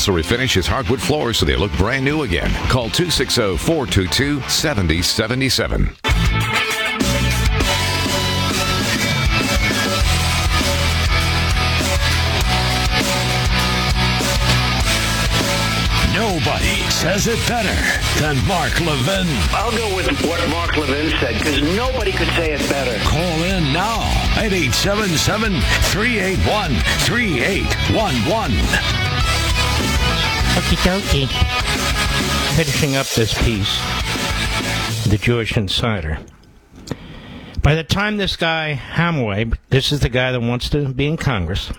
also refinish his hardwood floors so they look brand new again. Call 260-422-7077. Nobody says it better than Mark Levin. I'll go with what Mark Levin said, because nobody could say it better. Call in now at 877-381-3811. Okie dokie. Finishing up this piece, The Jewish Insider. By the time this guy, Hamway, this is the guy that wants to be in Congress,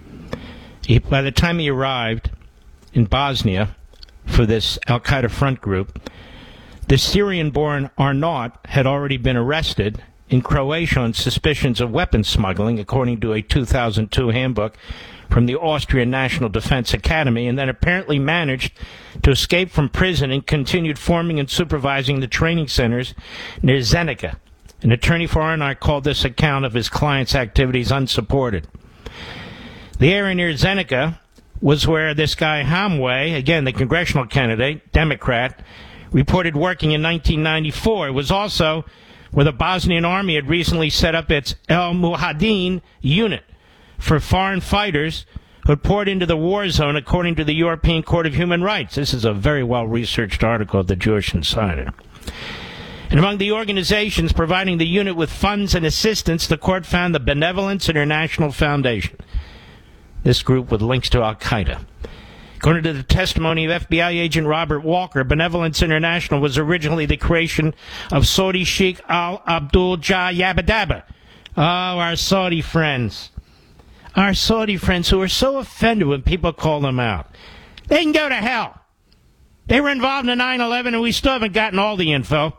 by the time he arrived in Bosnia for this al-Qaeda front group, the Syrian-born Arnaut had already been arrested in Croatia on suspicions of weapons smuggling, according to a 2002 handbook from the Austrian National Defense Academy, and then apparently managed to escape from prison and continued forming and supervising the training centers near Zenica. An attorney for Arnaut called this account of his client's activities unsupported. The area near Zenica was where this guy Hamway, again the congressional candidate, Democrat, reported working in 1994. It was also where the Bosnian army had recently set up its El Mujahideen unit for foreign fighters who had poured into the war zone, according to the European Court of Human Rights. This is a very well-researched article of the Jewish Insider. And among the organizations providing the unit with funds and assistance, the court found the Benevolence International Foundation. This group with links to al-Qaeda. According to the testimony of FBI agent Robert Walker, Benevolence International was originally the creation of Saudi Sheikh Al-Abdul Jah-Yabadaba. Oh, our Saudi friends. Our Saudi friends who are so offended when people call them out. They can go to hell. They were involved in 9/11 and we still haven't gotten all the info.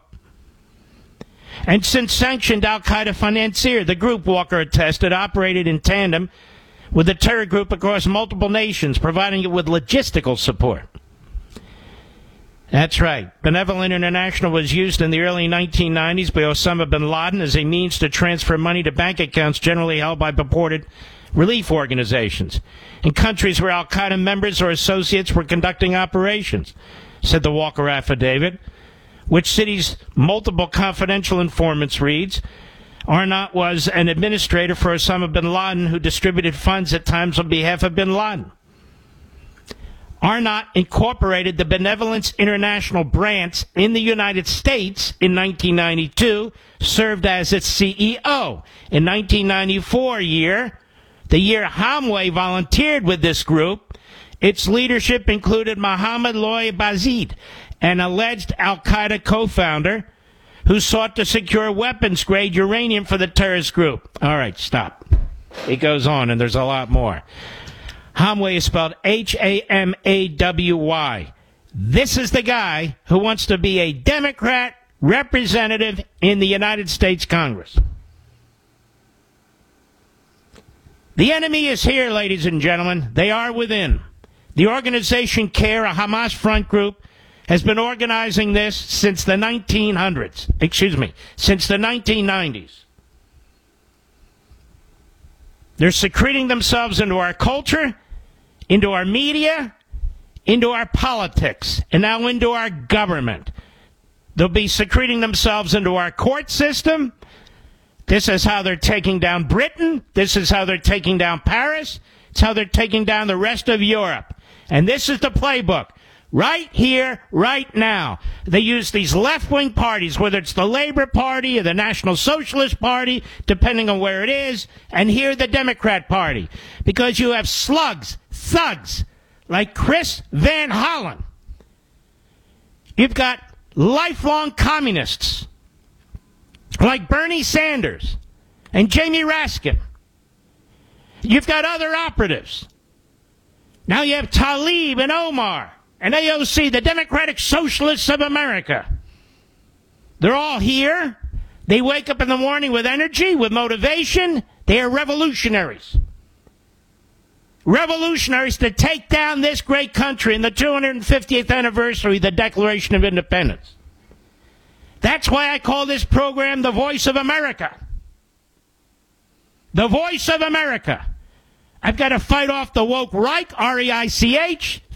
And since sanctioned al-Qaeda financier, the group, Walker attested, operated in tandem with the terror group across multiple nations, providing it with logistical support. That's right. Benevolent International was used in the early 1990s by Osama bin Laden as a means to transfer money to bank accounts generally held by purported relief organizations in countries where al-Qaeda members or associates were conducting operations, said the Walker affidavit, which cities multiple confidential informants reads. Arnaut was an administrator for Osama bin Laden who distributed funds at times on behalf of bin Laden. Arnaut incorporated the Benevolence International branch in the United States in 1992, served as its CEO. In 1994 the year Hamway volunteered with this group, its leadership included Mohammed Loy Bazid, an alleged al-Qaeda co-founder who sought to secure weapons-grade uranium for the terrorist group. All right, stop. It goes on, and there's a lot more. Hamway is spelled H-A-M-A-W-Y. This is the guy who wants to be a Democrat representative in the United States Congress. The enemy is here, ladies and gentlemen. They are within. The organization CARE, a Hamas front group, has been organizing this since the 1900s. Since the 1990s. They're secreting themselves into our culture, into our media, into our politics, and now into our government. They'll be secreting themselves into our court system. This is how they're taking down Britain. This is how they're taking down Paris. It's how they're taking down the rest of Europe. And this is the playbook. Right here, right now. They use these left-wing parties, whether it's the Labor Party or the National Socialist Party, depending on where it is, and here the Democrat Party. Because you have slugs, thugs, like Chris Van Hollen. You've got lifelong communists, like Bernie Sanders and Jamie Raskin. You've got other operatives. Now you have Tlaib and Omar. And AOC, the Democratic Socialists of America. They're all here. They wake up in the morning with energy, with motivation. They are revolutionaries. Revolutionaries to take down this great country in the 250th anniversary of the Declaration of Independence. That's why I call this program The Voice of America. The Voice of America. I've got to fight off the woke Reich, R-E-I-C-H,